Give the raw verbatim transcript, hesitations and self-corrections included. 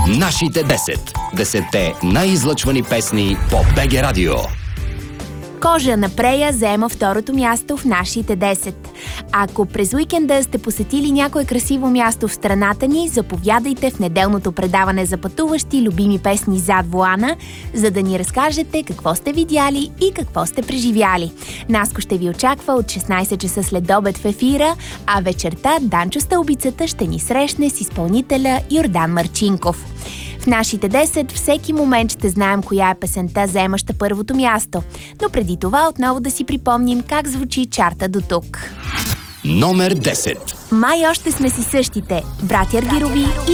Нашите десет. Десетте най-излъчвани песни по БГ Радио. Кожа на Прея заема второто място в нашите десет. Ако през уикенда сте посетили някое красиво място в страната ни, заповядайте в неделното предаване за пътуващи любими песни зад волана, за да ни разкажете какво сте видяли и какво сте преживяли. Наско ще ви очаква от шестнайсет часа след обед в ефира, а вечерта Данчо Стълбицата ще ни срещне с изпълнителя Йордан Марчинков. В нашите десет всеки момент ще знаем коя е песента, заемаща първото място. Но преди това отново да си припомним как звучи чарта до тук. Номер десет. Май още сме си същите. Братя Аргирови и